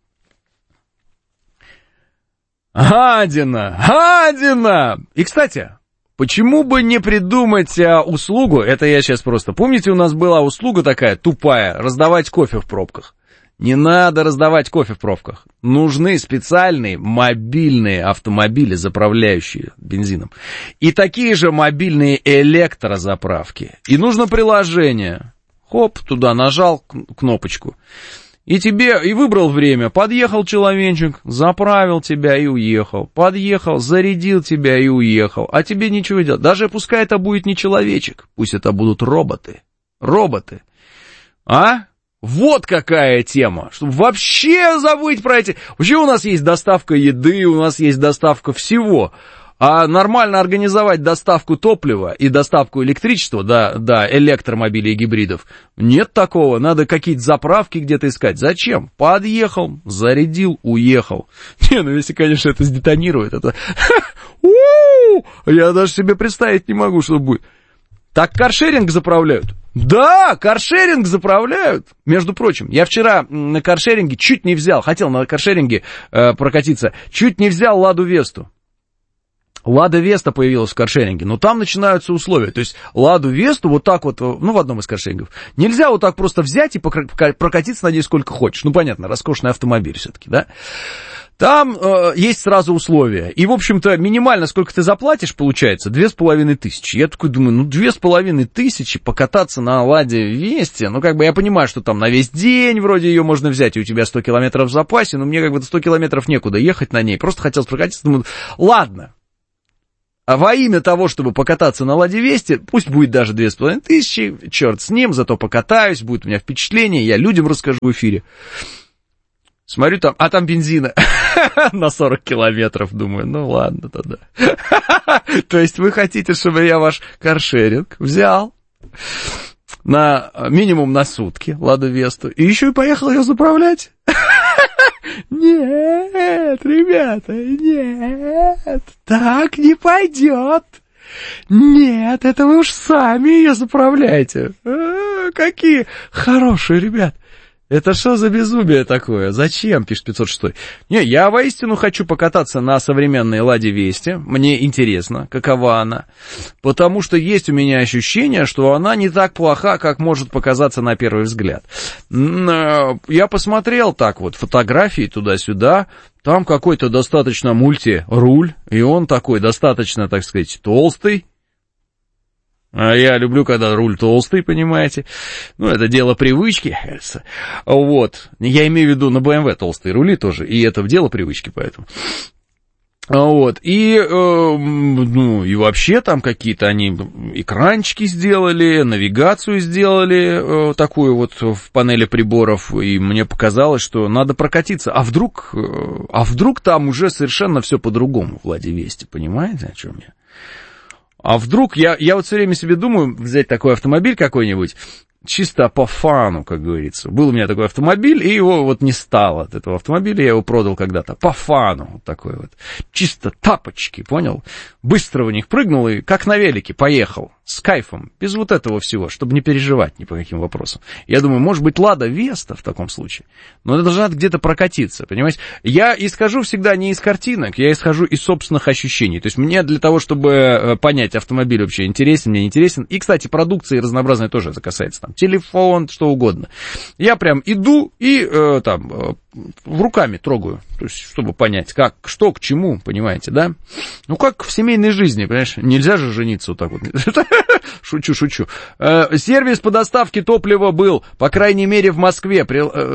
Гадина! И, кстати, почему бы не придумать услугу, это я сейчас просто... Помните, у нас была услуга такая тупая, раздавать кофе в пробках? Не надо раздавать кофе в пробках. Нужны специальные мобильные автомобили, заправляющие бензином. И такие же мобильные электрозаправки. И нужно приложение. Хоп, туда нажал кнопочку. И выбрал время. Подъехал человечек, заправил тебя и уехал. Подъехал, зарядил тебя и уехал. А тебе ничего не делать. Даже пускай это будет не человечек. Пусть это будут роботы. Роботы. А? Вот какая тема, чтобы вообще забыть про эти... Вообще у нас есть доставка еды, у нас есть доставка всего. А нормально организовать доставку топлива и доставку электричества, да, электромобилей и гибридов, нет такого. Надо какие-то заправки где-то искать. Зачем? Подъехал, зарядил, уехал. Не, ну если, конечно, это сдетонирует, это... Я даже себе представить не могу, что будет. Так каршеринг заправляют? Да, каршеринг заправляют. Между прочим, я вчера на каршеринге чуть не взял, хотел на каршеринге прокатиться, чуть не взял Ладу Весту. Лада Веста появилась в каршеринге, но там начинаются условия. То есть Ладу Весту вот так вот, в одном из каршерингов, нельзя вот так просто взять и прокатиться, надеюсь, сколько хочешь. Ну, понятно, роскошный автомобиль все-таки, да? Там есть сразу условия. И, в общем-то, минимально сколько ты заплатишь, получается, 2500. Я такой думаю, 2500 покататься на Ладе Весте. Ну, как бы я понимаю, что там на весь день вроде ее можно взять, и у тебя 100 километров в запасе, но мне как бы 100 километров некуда ехать на ней. Просто хотел прокатиться, думаю, ладно. А во имя того, чтобы покататься на Ладе Весте, пусть будет даже 2500, черт с ним, зато покатаюсь, будет у меня впечатление, я людям расскажу в эфире. Смотрю там, а там бензина на 40 километров, думаю, ну ладно тогда. То есть вы хотите, чтобы я ваш каршеринг взял на минимум на сутки Ладу Весту и еще и поехал ее заправлять? Нет, ребята, нет, так не пойдет. Нет, это вы уж сами ее заправляете. Какие хорошие ребята. Это что за безумие такое? Зачем, пишет 506? Не, я воистину хочу покататься на современной Ладе Весте. Мне интересно, какова она. Потому что есть у меня ощущение, что она не так плоха, как может показаться на первый взгляд. Я посмотрел так вот фотографии туда-сюда. Там какой-то достаточно мульти-руль. И он такой достаточно, так сказать, толстый. А я люблю, когда руль толстый, понимаете. Ну, это дело привычки, кажется. Вот. Я имею в виду на BMW толстые рули тоже. И это дело привычки, поэтому. Вот. И, и вообще там какие-то они экранчики сделали, навигацию сделали такую вот в панели приборов. И мне показалось, что надо прокатиться. А вдруг там уже совершенно все по-другому в Ладе Весте, понимаете, о чем я? А вдруг, я вот все время себе думаю, взять такой автомобиль какой-нибудь, чисто по фану, как говорится. Был у меня такой автомобиль, и его вот не стало от этого автомобиля, я его продал когда-то, по фану, вот такой вот. Чисто тапочки, понял? Быстро в них прыгнул и как на велике поехал, с кайфом, без вот этого всего, чтобы не переживать ни по каким вопросам. Я думаю, может быть, Лада Веста в таком случае, но это должна где-то прокатиться, понимаете? Я исхожу всегда не из картинок, я исхожу из собственных ощущений. То есть мне для того, чтобы понять, автомобиль вообще интересен, мне не интересен, и, кстати, продукции разнообразной тоже это касается, там, телефон, что угодно. Я прям иду и руками трогаю, то есть, чтобы понять, как, что, к чему, понимаете, да? Ну, как в семейной жизни, понимаешь, нельзя же жениться вот так вот. Шучу. Сервис по доставке топлива был, по крайней мере, в Москве,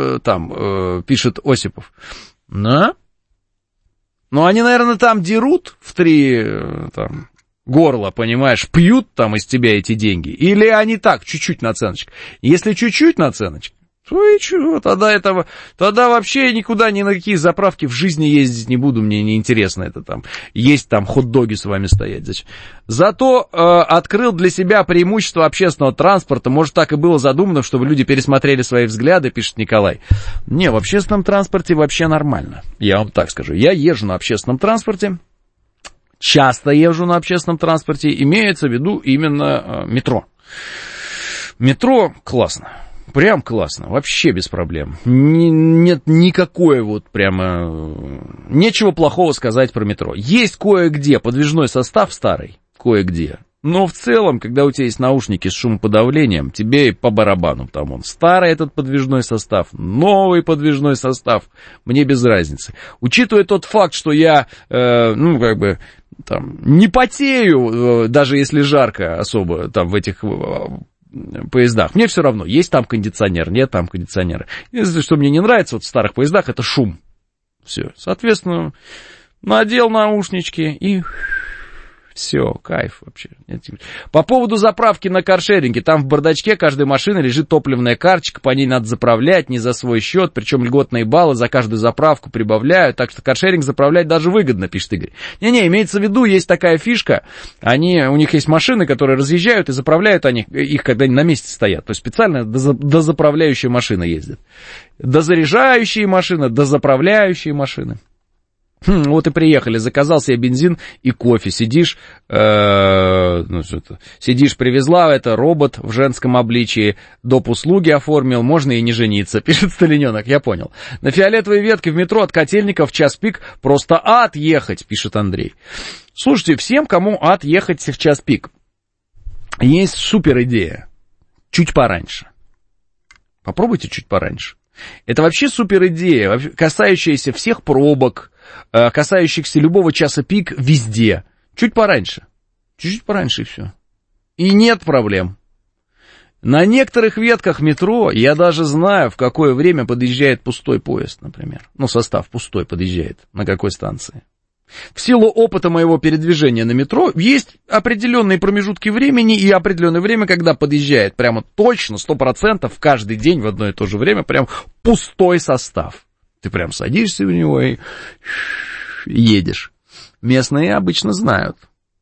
пишет Осипов. Да? Ну, они, наверное, там дерут в 3, горла, понимаешь, пьют там из тебя эти деньги, или они так, чуть-чуть наценочка. Если чуть-чуть наценочка, то и чего, тогда вообще никуда, ни на какие заправки в жизни ездить не буду, мне не интересно это там, есть там хот-доги с вами стоять. Зачем? Зато открыл для себя преимущество общественного транспорта, может, так и было задумано, чтобы люди пересмотрели свои взгляды, пишет Николай. Не, в общественном транспорте вообще нормально, я вам так скажу, я езжу на общественном транспорте, часто езжу на общественном транспорте, имеется в виду именно метро. Метро классно. Прям классно, вообще без проблем. Нет никакой вот прямо... Нечего плохого сказать про метро. Есть кое-где подвижной состав старый, кое-где. Но в целом, когда у тебя есть наушники с шумоподавлением, тебе и по барабану. Там он старый этот подвижной состав, новый подвижной состав, мне без разницы. Учитывая тот факт, что я, не потею, даже если жарко особо там в этих... поездах. Мне все равно, есть там кондиционер, нет там кондиционера. Единственное, что мне не нравится вот в старых поездах, это шум. Все. Соответственно, надел наушнички и все, кайф вообще. По поводу заправки на каршеринге, там в бардачке каждой машины лежит топливная карточка, по ней надо заправлять не за свой счет, причем льготные баллы за каждую заправку прибавляют, так что каршеринг заправлять даже выгодно, пишет Игорь. Не, имеется в виду, есть такая фишка, у них есть машины, которые разъезжают и заправляют их, когда они на месте стоят, то есть специально дозаправляющие машины ездят. Дозаряжающие машины, дозаправляющие машины. Вот и приехали, заказал себе бензин и кофе, сидишь, привезла, это робот в женском обличии, доп. Услуги оформил, можно и не жениться, пишет Сталиненок, я понял. На фиолетовой ветке в метро от Котельников в час пик просто ад ехать, пишет Андрей. Слушайте, всем, кому ад ехать в час пик, есть супер идея, чуть пораньше. Попробуйте чуть пораньше. Это вообще супер идея, касающаяся всех пробок, касающихся любого часа пик везде. Чуть пораньше. Чуть-чуть пораньше и все. И нет проблем. На некоторых ветках метро я даже знаю, в какое время подъезжает пустой поезд, например. Состав пустой подъезжает. На какой станции. В силу опыта моего передвижения на метро есть определенные промежутки времени и определенное время, когда подъезжает прямо точно, 100% каждый день в одно и то же время прям пустой состав. Ты прям садишься в него и едешь. Местные обычно знают.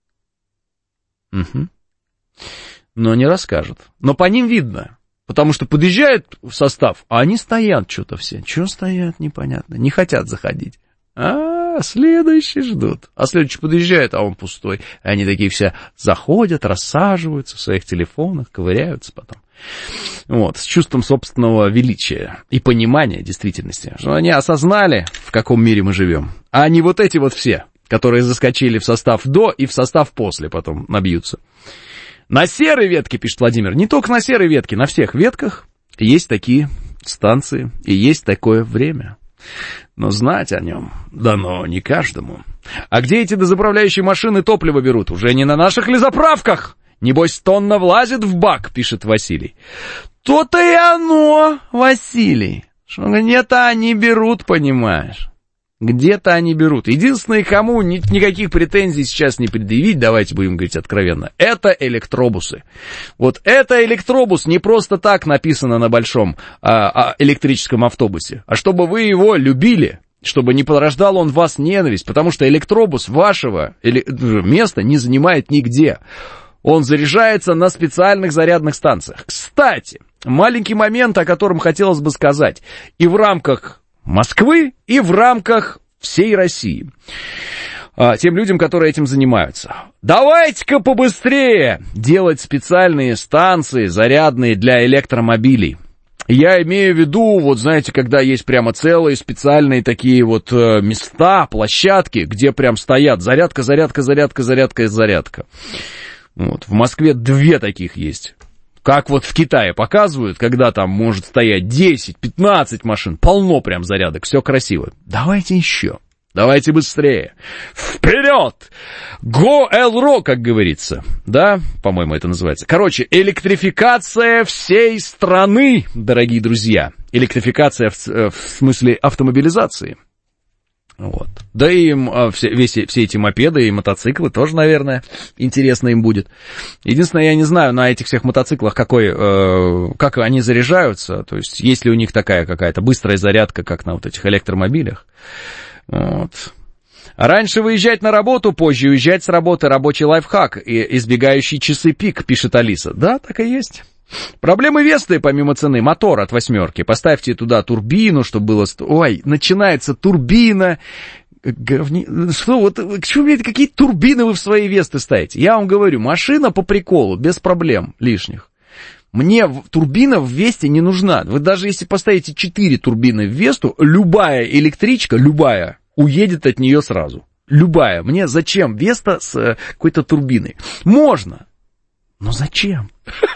Угу. Но не расскажут. Но по ним видно. Потому что подъезжает в состав, а они стоят что-то все. Чего стоят, непонятно. Не хотят заходить. Следующий ждут. А следующий подъезжает, а он пустой. Они такие все заходят, рассаживаются в своих телефонах, ковыряются потом. Вот, с чувством собственного величия и понимания действительности. Что они осознали, в каком мире мы живем, а не вот эти вот все, которые заскочили в состав до и в состав после потом набьются. На серой ветке, пишет Владимир, не только на серой ветке, на всех ветках есть такие станции и есть такое время. Но знать о нем дано не каждому. А где эти дозаправляющие машины топливо берут? Уже не на наших ли заправках? Небось, тонна влазит в бак, пишет Василий. То-то и оно, Василий, что где-то они берут, понимаешь. Где-то они берут. Единственное, кому никаких претензий сейчас не предъявить, давайте будем говорить откровенно, это электробусы. Вот это электробус не просто так написано на большом электрическом автобусе, а чтобы вы его любили, чтобы не порождал он в вас ненависть, потому что электробус вашего места не занимает нигде. Он заряжается на специальных зарядных станциях. Кстати, маленький момент, о котором хотелось бы сказать. И в рамках Москвы, и в рамках всей России. Тем людям, которые этим занимаются. Давайте-ка побыстрее делать специальные станции зарядные для электромобилей. Я имею в виду, вот знаете, когда есть прямо целые специальные такие вот места, площадки, где прям стоят зарядка, зарядка, зарядка, зарядка, зарядка. Вот, в Москве 2 таких есть. Как вот в Китае показывают, когда там может стоять 10-15 машин, полно прям зарядок, все красиво. Давайте еще, давайте быстрее. Вперед! Go Elro, как говорится. Да, по-моему, это называется. Короче, электрификация всей страны, дорогие друзья. Электрификация в смысле автомобилизации. Вот. Да и все эти мопеды и мотоциклы тоже, наверное, интересно им будет. Единственное, я не знаю, на этих всех мотоциклах как они заряжаются, то есть есть ли у них такая какая-то быстрая зарядка, как на вот этих электромобилях. Вот. А раньше выезжать на работу, позже уезжать с работы — рабочий лайфхак, избегающий часы пик, пишет Алиса. Да, так и есть. Проблемы Весты, помимо цены, мотор от 8. Поставьте туда турбину, чтобы было... Ой, начинается турбина. Что, вот, какие турбины вы в свои Весты ставите? Я вам говорю, машина по приколу, без проблем лишних. Мне турбина в Весте не нужна. Вы даже если поставите 4 турбины в Весту, любая электричка, любая, уедет от нее сразу. Любая. Мне зачем Веста с какой-то турбиной? Можно. Но зачем?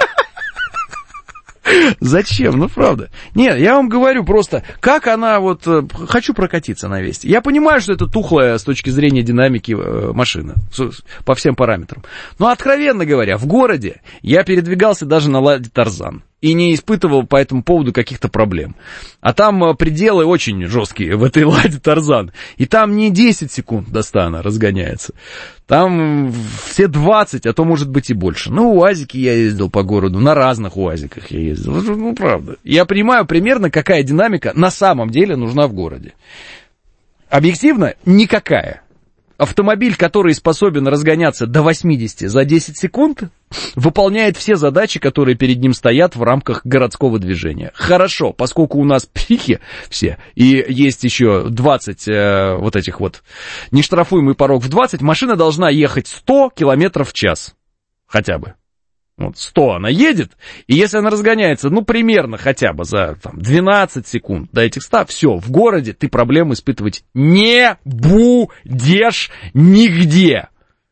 Зачем? Ну, правда. Нет, я вам говорю просто, как она вот... Хочу прокатиться на Весте. Я понимаю, что это тухлая с точки зрения динамики машина. По всем параметрам. Но, откровенно говоря, в городе я передвигался даже на Ладе Тарзан. И не испытывал по этому поводу каких-то проблем. А там пределы очень жесткие в этой Ладе Тарзан. И там не 10 секунд до 100 она разгоняется. Там все 20, а то может быть и больше. Ну, УАЗики я ездил по городу, на разных УАЗиках я ездил. Ну, правда. Я понимаю примерно, какая динамика на самом деле нужна в городе. Объективно, никакая. Автомобиль, который способен разгоняться до 80 за 10 секунд, выполняет все задачи, которые перед ним стоят в рамках городского движения. Хорошо, поскольку у нас пики все, и есть еще 20 вот этих вот нештрафуемый порог в 20, машина должна ехать 100 км в час. Хотя бы. Вот 100 она едет, и если она разгоняется, ну, примерно хотя бы за 12 секунд до этих 100, все, в городе ты проблем испытывать не будешь нигде.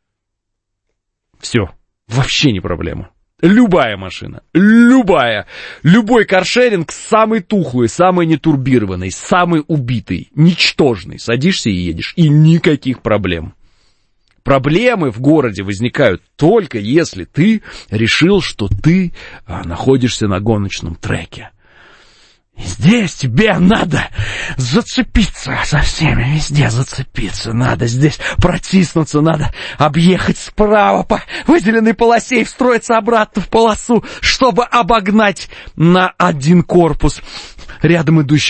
Все, вообще не проблема. Любая машина, любой каршеринг самый тухлый, самый нетурбированный, самый убитый, ничтожный. Садишься и едешь, и никаких проблем. Проблемы в городе возникают только если ты решил, что ты находишься на гоночном треке. И здесь тебе надо зацепиться со всеми, везде зацепиться надо, здесь протиснуться надо, объехать справа по выделенной полосе и встроиться обратно в полосу, чтобы обогнать на один корпус рядом идущий